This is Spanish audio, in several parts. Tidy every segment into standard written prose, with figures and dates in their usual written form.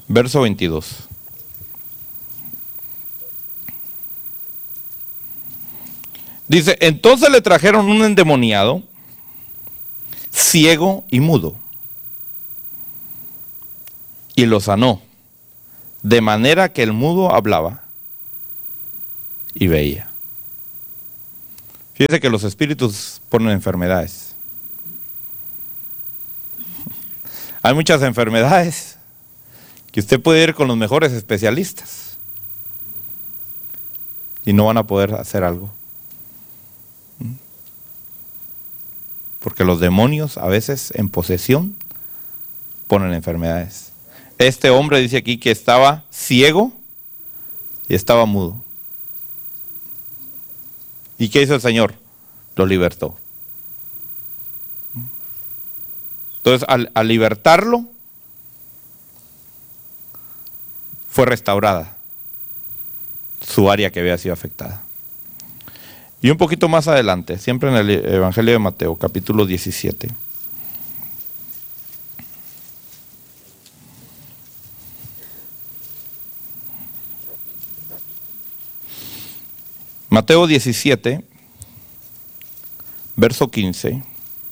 Verso 22. Dice, entonces le trajeron un endemoniado, ciego y mudo, y lo sanó, de manera que el mudo hablaba y veía. Fíjese que los espíritus ponen enfermedades. Hay muchas enfermedades que usted puede ir con los mejores especialistas y no van a poder hacer algo. Porque los demonios a veces en posesión ponen enfermedades. Este hombre dice aquí que estaba ciego y estaba mudo. ¿Y qué hizo el Señor? Lo libertó. Entonces, al libertarlo, fue restaurada su área que había sido afectada. Y un poquito más adelante, siempre en el Evangelio de Mateo, capítulo 17. Mateo 17, verso 15.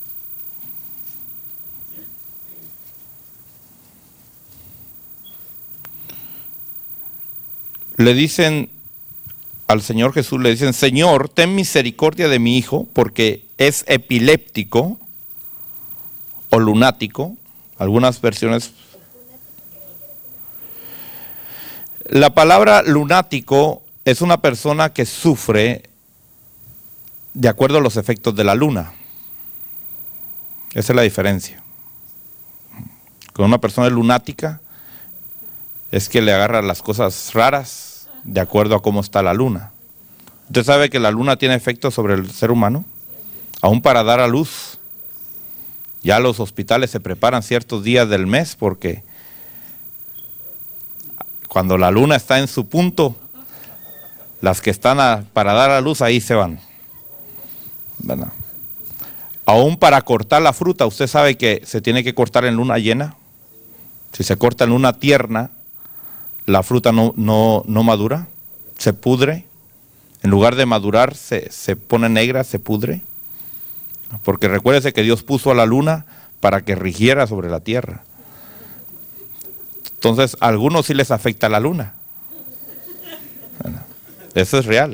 Le dicen al Señor Jesús, le dicen, Señor, ten misericordia de mi hijo, porque es epiléptico o lunático. Algunas versiones. La palabra lunático es una persona que sufre de acuerdo a los efectos de la luna. Esa es la diferencia. Con una persona lunática es que le agarra las cosas raras de acuerdo a cómo está la luna. ¿Usted sabe que la luna tiene efectos sobre el ser humano? Aún para dar a luz. Ya los hospitales se preparan ciertos días del mes porque cuando la luna está en su punto, las que están para dar a luz ahí se van. ¿Verdad? Aún para cortar la fruta, usted sabe que se tiene que cortar en luna llena. Si se corta en luna tierna, la fruta no madura, se pudre. En lugar de madurar, se pone negra, se pudre. Porque recuérdese que Dios puso a la luna para que rigiera sobre la tierra. Entonces, a algunos sí les afecta la luna. Eso es real.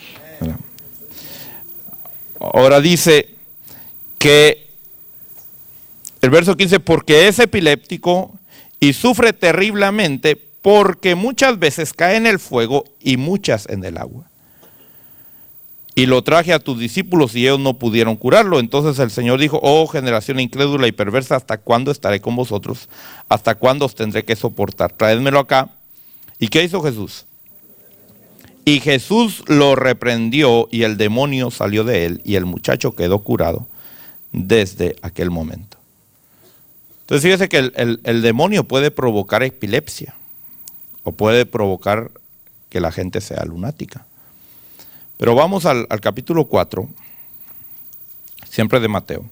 Ahora dice que el verso 15, porque es epiléptico y sufre terriblemente, porque muchas veces cae en el fuego y muchas en el agua. Y lo traje a tus discípulos y ellos no pudieron curarlo. Entonces el Señor dijo, oh generación incrédula y perversa, ¿hasta cuándo estaré con vosotros? ¿Hasta cuándo os tendré que soportar? Traédmelo acá. ¿Y qué hizo Jesús? Y Jesús lo reprendió y el demonio salió de él y el muchacho quedó curado desde aquel momento. Entonces fíjese que el demonio puede provocar epilepsia o puede provocar que la gente sea lunática. Pero vamos al capítulo 4, siempre de Mateo.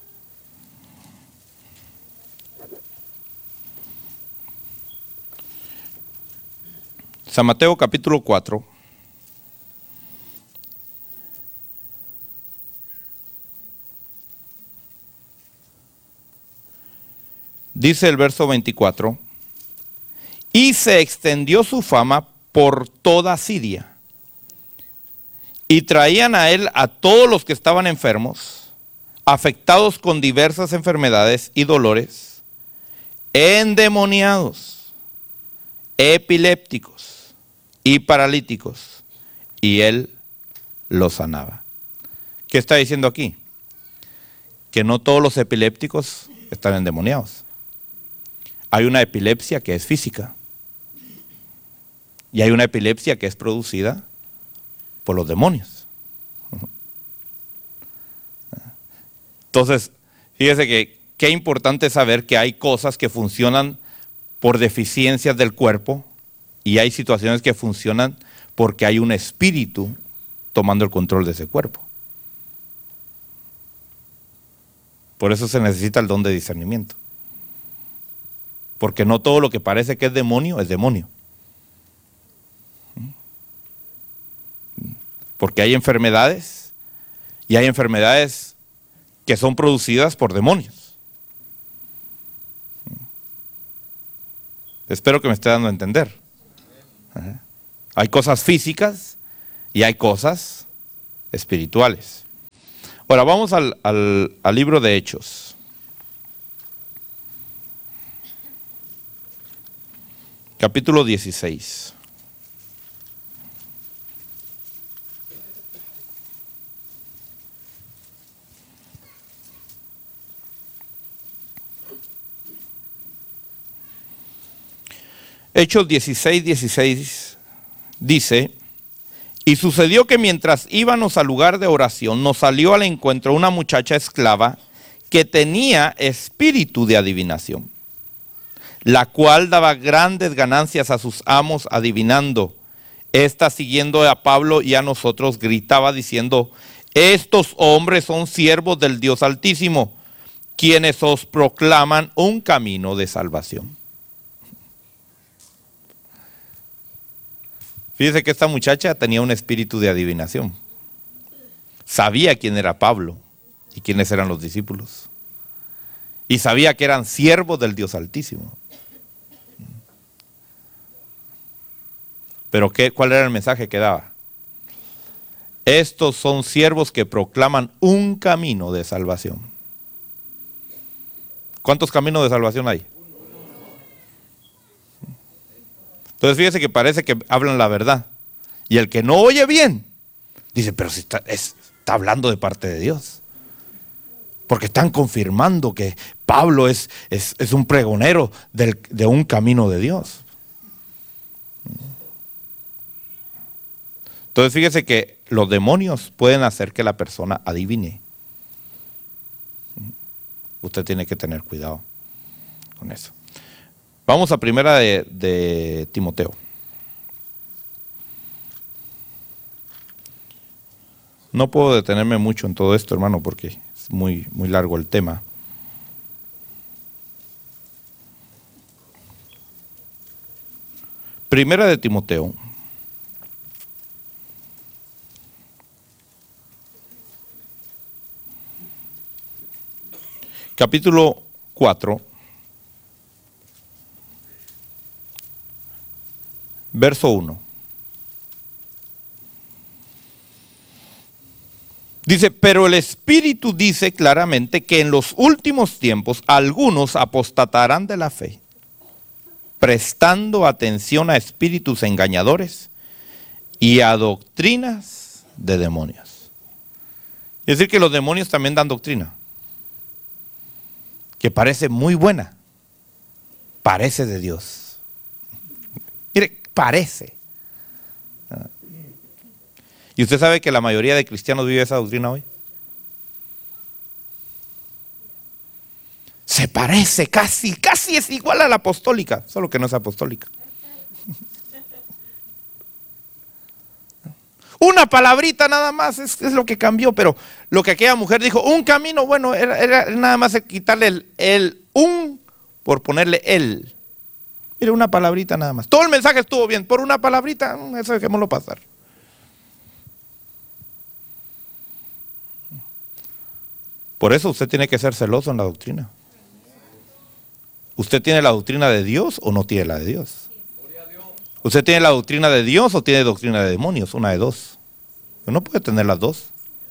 San Mateo capítulo 4. Dice el verso 24, y se extendió su fama por toda Siria, y traían a él a todos los que estaban enfermos, afectados con diversas enfermedades y dolores, endemoniados, epilépticos y paralíticos, y él los sanaba. ¿Qué está diciendo aquí? Que no todos los epilépticos están endemoniados. Hay una epilepsia que es física y hay una epilepsia que es producida por los demonios. Entonces, fíjese que qué importante saber que hay cosas que funcionan por deficiencias del cuerpo y hay situaciones que funcionan porque hay un espíritu tomando el control de ese cuerpo. Por eso se necesita el don de discernimiento. Porque no todo lo que parece que es demonio es demonio. Porque hay enfermedades, y hay enfermedades que son producidas por demonios. Espero que me esté dando a entender. Hay cosas físicas y hay cosas espirituales. Ahora vamos al libro de Hechos. Capítulo 16. Hechos 16:16 dice: y sucedió que mientras íbamos al lugar de oración, nos salió al encuentro una muchacha esclava que tenía espíritu de adivinación, la cual daba grandes ganancias a sus amos adivinando. Esta, siguiendo a Pablo y a nosotros, gritaba diciendo: estos hombres son siervos del Dios Altísimo, quienes os proclaman un camino de salvación. Fíjese que esta muchacha tenía un espíritu de adivinación. Sabía quién era Pablo y quiénes eran los discípulos. Y sabía que eran siervos del Dios Altísimo. Pero ¿cuál era el mensaje que daba? Estos son siervos que proclaman un camino de salvación. ¿Cuántos caminos de salvación hay? Entonces fíjese que parece que hablan la verdad. Y el que no oye bien, dice, pero si está hablando de parte de Dios. Porque están confirmando que Pablo es un pregonero de un camino de Dios. Entonces fíjese que los demonios pueden hacer que la persona adivine. Usted tiene que tener cuidado con eso. Vamos a primera de Timoteo. No puedo detenerme mucho en todo esto, hermano, porque es muy largo el tema. Primera de Timoteo. Capítulo 4. Verso 1. Dice, pero el Espíritu dice claramente que en los últimos tiempos algunos apostatarán de la fe, prestando atención a espíritus engañadores y a doctrinas de demonios. Es decir, que los demonios también dan doctrina, que parece muy buena, parece de Dios. Mire, parece. ¿Y usted sabe que la mayoría de cristianos vive esa doctrina hoy? Se parece, casi es igual a la apostólica, solo que no es apostólica. Una palabrita nada más es lo que cambió, pero lo que aquella mujer dijo, un camino, bueno, era nada más quitarle el un por ponerle el. Mire, una palabrita nada más. Todo el mensaje estuvo bien, por una palabrita, eso dejémoslo pasar. Por eso usted tiene que ser celoso en la doctrina. ¿Usted tiene la doctrina de Dios o no tiene la de Dios? ¿Usted tiene la doctrina de Dios o tiene doctrina de demonios? Una de dos. No puede tener las dos.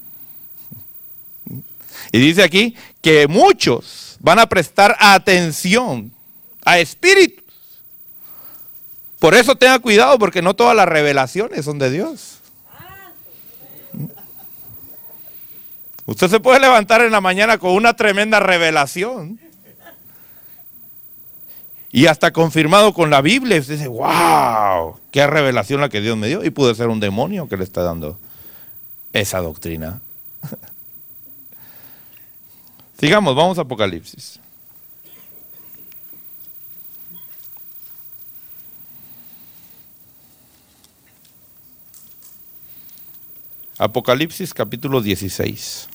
Y dice aquí que muchos van a prestar atención a espíritus. Por eso tenga cuidado, porque no todas las revelaciones son de Dios. Usted se puede levantar en la mañana con una tremenda revelación. Y hasta confirmado con la Biblia. Usted dice, wow, qué revelación la que Dios me dio. Y puede ser un demonio que le está dando esa doctrina. Sigamos, vamos a Apocalipsis. Apocalipsis capítulo 16.